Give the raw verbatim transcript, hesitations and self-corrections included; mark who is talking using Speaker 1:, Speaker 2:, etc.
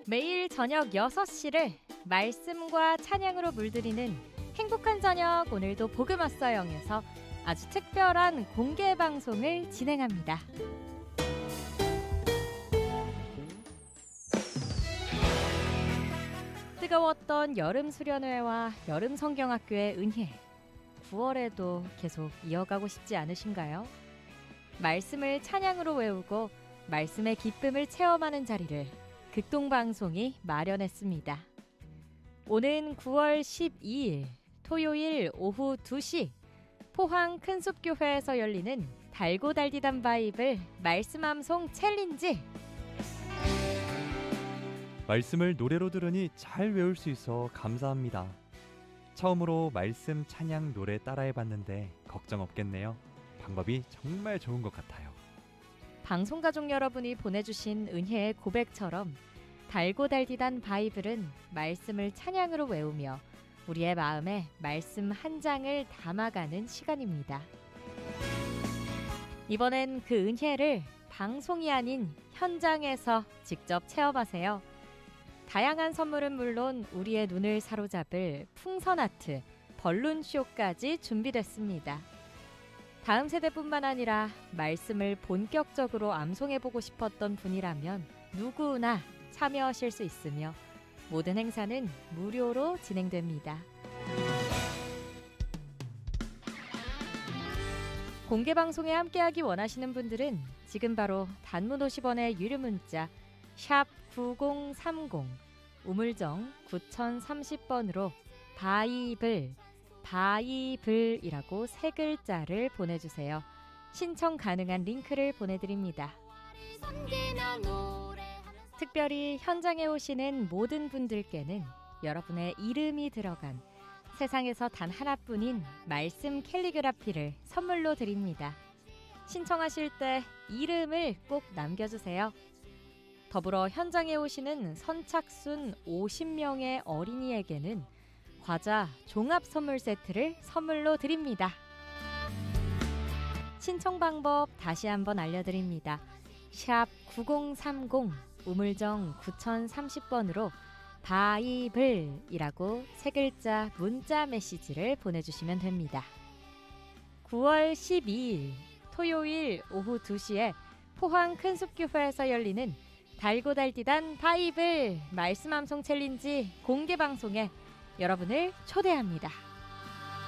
Speaker 1: 매일 저녁 여섯 시를 말씀과 찬양으로 물들이는 행복한 저녁, 오늘도 복음 왔어영에서 아주 특별한 공개 방송을 진행합니다. 뜨거웠던 여름 수련회와 여름 성경학교의 은혜, 구월에도 계속 이어가고 싶지 않으신가요? 말씀을 찬양으로 외우고 말씀의 기쁨을 체험하는 자리를 극동방송이 마련했습니다. 오는 구월 십이일 토요일 오후 두 시 포항 큰숲교회에서 열리는 달고 달디단 바이블 말씀암송 챌린지.
Speaker 2: 말씀을 노래로 들으니 잘 외울 수 있어 감사합니다. 처음으로 말씀 찬양 노래 따라해봤는데 걱정 없겠네요. 방법이 정말 좋은 것 같아요.
Speaker 1: 방송가족 여러분이 보내주신 은혜의 고백처럼 달고 달디단 바이블은 말씀을 찬양으로 외우며 우리의 마음에 말씀 한 장을 담아가는 시간입니다. 이번엔 그 은혜를 방송이 아닌 현장에서 직접 체험하세요. 다양한 선물은 물론 우리의 눈을 사로잡을 풍선 아트, 벌룬쇼까지 준비됐습니다. 다음 세대뿐만 아니라 말씀을 본격적으로 암송해보고 싶었던 분이라면 누구나 참여하실 수 있으며 모든 행사는 무료로 진행됩니다. 공개방송에 함께하기 원하시는 분들은 지금 바로 단문 오십 원의 유료 문자 샵 구공삼공 우물정 구공삼공 번으로 바이블, 바이블이라고 세 글자를 보내주세요. 신청 가능한 링크를 보내드립니다. 특별히 현장에 오시는 모든 분들께는 여러분의 이름이 들어간 세상에서 단 하나뿐인 말씀 캘리그라피를 선물로 드립니다. 신청하실 때 이름을 꼭 남겨주세요. 더불어 현장에 오시는 선착순 오십 명의 어린이에게는 과자 종합 선물 세트를 선물로 드립니다. 신청 방법 다시 한번 알려드립니다. 샵 구공삼공 우물정 구공삼공 번으로 바이블이라고 세 글자 문자 메시지를 보내주시면 됩니다. 구월 십이일 토요일 오후 두 시에 포항 큰숲교회에서 열리는 달고 달디단 바이블 말씀암송 챌린지 공개 방송에 여러분을 초대합니다.